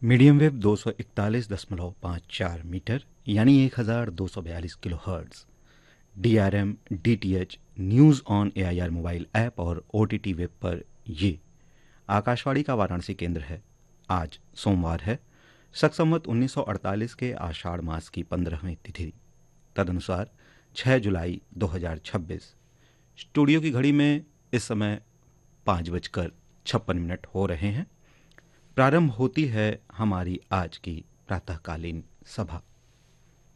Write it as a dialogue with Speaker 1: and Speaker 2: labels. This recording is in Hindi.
Speaker 1: मीडियम वेव 241.54 मीटर यानी 1242 kilo hertz, DRM DTH news on AIR mobile app और OTT वेब पर ये आकाशवाणी का वाराणसी केंद्र है। आज सोमवार है, शक संवत 1948 के आषाढ़ मास की 15वीं तिथि, तदनुसार 6 जुलाई 2026। स्टूडियो की घड़ी में इस समय 5:56 हो रहे हैं। प्रारंभ होती है हमारी आज की प्रातःकालीन सभा।